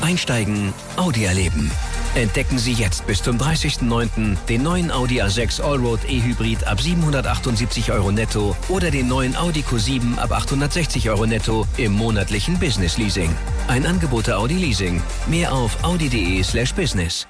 Einsteigen, Audi erleben. Entdecken Sie jetzt bis zum 30.09. den neuen Audi A6 Allroad E-Hybrid ab 778 € netto oder den neuen Audi Q7 ab 860 € netto im monatlichen Business Leasing. Ein Angebot der Audi Leasing. Mehr auf audi.de/business.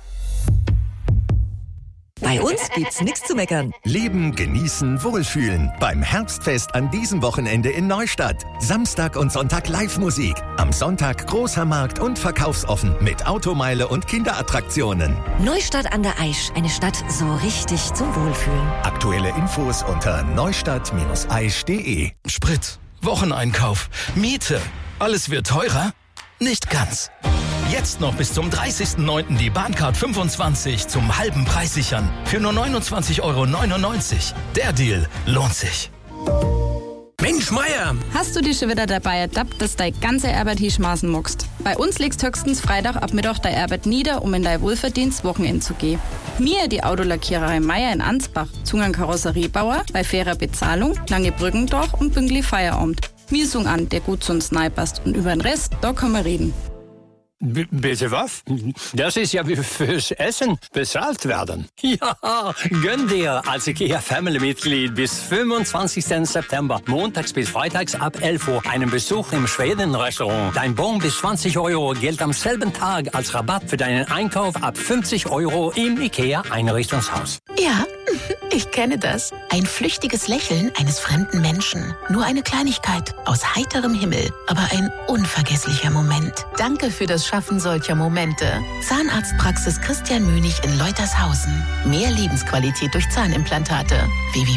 Bei uns gibt's nichts zu meckern. Leben, genießen, wohlfühlen. Beim Herbstfest an diesem Wochenende in Neustadt. Samstag und Sonntag Live-Musik. Am Sonntag großer Markt und verkaufsoffen mit Automeile und Kinderattraktionen. Neustadt an der Aisch. Eine Stadt so richtig zum Wohlfühlen. Aktuelle Infos unter neustadt-aisch.de. Sprit, Wocheneinkauf, Miete. Alles wird teurer? Nicht ganz. Jetzt noch bis zum 30.09. die Bahncard 25 zum halben Preis sichern. Für nur 29,99 €. Der Deal lohnt sich. Mensch, Meier! Hast du dich schon wieder dabei ertappt, dass dein ganze Arbeit hinschmeißen muckst? Bei uns legst höchstens Freitag ab Mittag deine Arbeit nieder, um in dein Wohlverdienst Wochenende zu gehen. Mir, die Autolackiererei Meier in Ansbach, Zungen Karosseriebauer, bei fairer Bezahlung, lange Brückendach und pünktlich Feierabend. Wir sung an, der gut zu uns nahe passt und über den Rest, da können wir reden. Bitte was? Das ist ja wie fürs Essen bezahlt werden. Ja, gönn dir als IKEA-Family-Mitglied bis 25. September, montags bis freitags ab 11 Uhr, einen Besuch im Schweden-Restaurant. Dein Bon bis 20 € gilt am selben Tag als Rabatt für deinen Einkauf ab 50 € im IKEA-Einrichtungshaus. Ja, ich kenne das. Ein flüchtiges Lächeln eines fremden Menschen. Nur eine Kleinigkeit aus heiterem Himmel, aber ein unvergesslicher Moment. Danke für das Schaffen solcher Momente. Zahnarztpraxis Christian Münig in Leutershausen. Mehr Lebensqualität durch Zahnimplantate.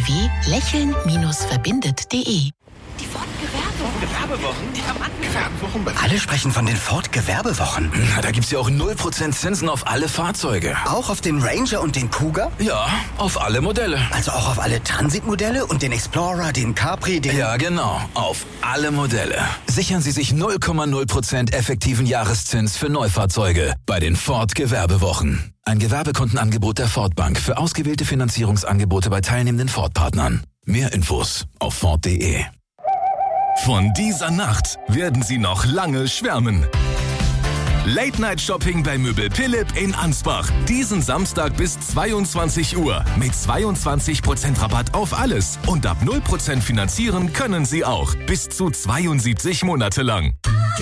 www.lächeln-verbindet.de. Die Ford-Gewerbewochen. Alle sprechen von den Ford-Gewerbewochen. Na, da gibt's ja auch 0% Zinsen auf alle Fahrzeuge. Auch auf den Ranger und den Cougar? Ja, auf alle Modelle. Also auch auf alle Transit-Modelle und den Explorer, den Capri, den... Ja, genau. Auf alle Modelle. Sichern Sie sich 0,0% effektiven Jahreszins für Neufahrzeuge bei den Ford-Gewerbewochen. Ein Gewerbekontenangebot der Ford-Bank für ausgewählte Finanzierungsangebote bei teilnehmenden Ford-Partnern. Mehr Infos auf Ford.de. Von dieser Nacht werden Sie noch lange schwärmen. Late-Night-Shopping bei Möbel Philipp in Ansbach. Diesen Samstag bis 22 Uhr. Mit 22% Rabatt auf alles. Und ab 0% finanzieren können Sie auch. Bis zu 72 Monate lang.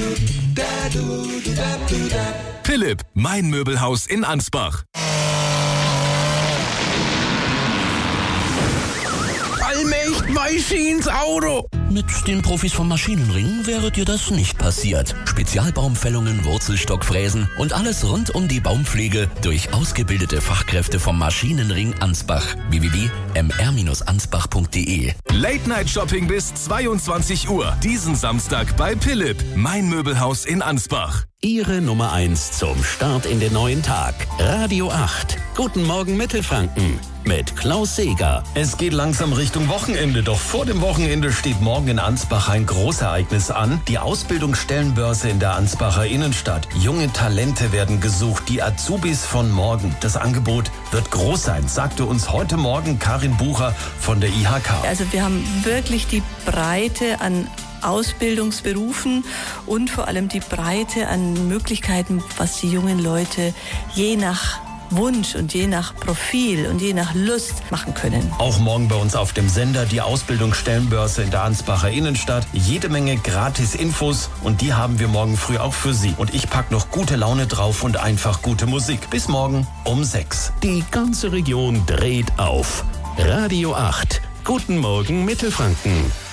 Philipp, mein Möbelhaus in Ansbach. Allmächt, weiß sie ins Auto! Mit den Profis vom Maschinenring wäre dir das nicht passiert. Spezialbaumfällungen, Wurzelstockfräsen und alles rund um die Baumpflege durch ausgebildete Fachkräfte vom Maschinenring Ansbach. www.mr-ansbach.de. Late-Night-Shopping bis 22 Uhr. Diesen Samstag bei Philipp, mein Möbelhaus in Ansbach. Ihre Nummer 1 zum Start in den neuen Tag. Radio 8. Guten Morgen Mittelfranken. Mit Klaus Seeger. Es geht langsam Richtung Wochenende, doch vor dem Wochenende steht morgen in Ansbach ein Großereignis an. Die Ausbildungsstellenbörse in der Ansbacher Innenstadt. Junge Talente werden gesucht, die Azubis von morgen. Das Angebot wird groß sein, sagte uns heute Morgen Karin Bucher von der IHK. Also wir haben wirklich die Breite an Ausbildungsberufen und vor allem die Breite an Möglichkeiten, was die jungen Leute je nach Wunsch und je nach Profil und je nach Lust machen können. Auch morgen bei uns auf dem Sender die Ausbildungsstellenbörse in der Ansbacher Innenstadt. Jede Menge Gratis-Infos und die haben wir morgen früh auch für Sie. Und ich pack noch gute Laune drauf und einfach gute Musik. Bis morgen um 6. Die ganze Region dreht auf. Radio 8. Guten Morgen Mittelfranken.